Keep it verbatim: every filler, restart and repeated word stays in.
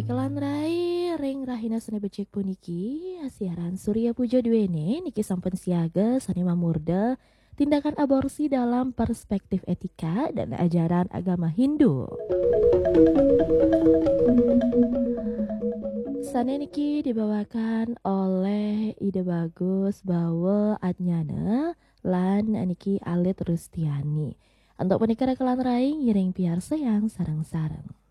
Rekelan rai ring rahina sene becik puniki siaran Surya Puja duene niki sampun siaga sane mamurda tindakan aborsi dalam perspektif etika dan ajaran agama Hindu. Sane niki dibawakan oleh Ide Bagus Bawa Adnyana lan niki Alit Rustiani. Untuk menikah rekelan rai ngiring piar sayang sarang-sarang.